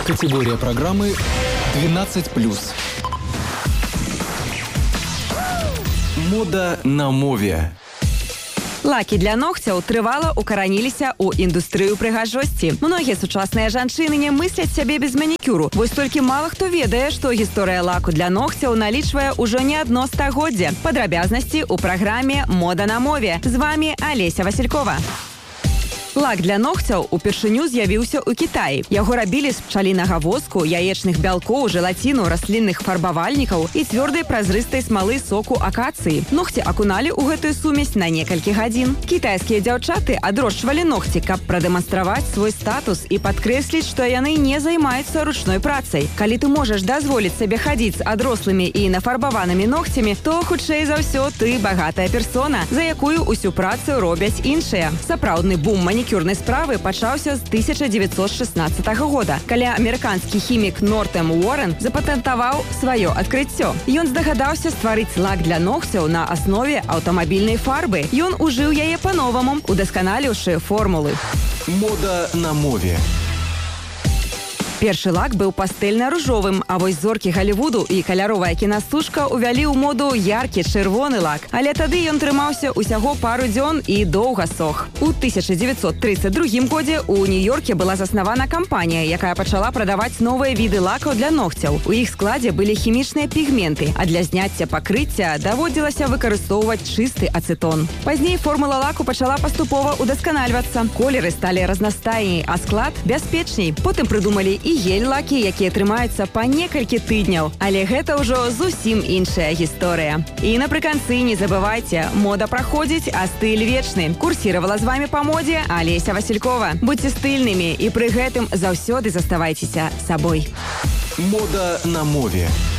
Категория программы 12+. Мода на мове. Лакі для ногцяў трывала укараніліся ў індустрыю прыгажосці. Многія сучасныя жанчыны не мысляць сябе без манікюру. Вось толькі мала хто ведае, што гісторыя лаку для ногцяў налічвае ўжо не адно стагоддзе. Падрабязнасці ў праграме «Мода на мове». З вамі Алеся Василькова. Лак для ногцяў упершыню з'явіўся ў Кітаі. Яго рабілі з пчалінага воску, яечных бялкоў, желаціну, раслінных фарбавальнікаў і цвёрдай празрыстай смалы соку акацыі. Ногці акуналі ў гэтую сумесь на некалькі гадзін. Кітайскія дзяўчаты адрошчвалі ногці, каб прадэманстраваць свой статус і падкрэсліць, што яны не займаюцца ручной працай. Калі ты можаш дазволіць сабе хадзіць з адрослымі і нафарбаванымі ногцямі, то, хутчэй за ўсё, ты багатая персона, за якую ўсю працу робяць іншыя. Сапраўдны бум манікюрнай справы пачаўся з 1916 года, калі амерыканскі хімік Нортэм Уоррен запатэнтаваў сваё адкрыццё. Ён здагадаўся стварыць лак для ногцяў на аснове аўтамабільнай фарбы. Ён ужыў яе па-новаму, удасканаліўшы формулы. Мода на мове. Першы лак быў пастэльна-ружовым, а вось зоркі Галівуду і каляровая кінастужка ўвялі ў моду яркі чырвоны лак. Але тады ён трымаўся ўсяго пару дзён і доўга сох. У 1932 годзе ў Нью-Йорке была заснавана кампанія, якая пачала прадаваць новыя віды лакаў для ногцяў. У іх складзе былі хімічныя пігменты, а для зняцця пакрыцця даводзілася выкарыстоўваць чысты ацетон. Пазней формула лаку пачала паступова удасканальвацца. Колеры сталі разнастайней, а склад бяспечней. Потым прыдумалі і гель-лакі, якія трымаюцца па некалькі тыдняў. Але гэта ўжо зусім іншая гісторыя. І напрыканцы не забывайце, мода праходзіць, а стыль вечны. Курсіравала з вамі па модзе Алеся Василькова. Будьце стыльнымі і пры гэтым заўсёды заставайцеся сабой. Мода на мове.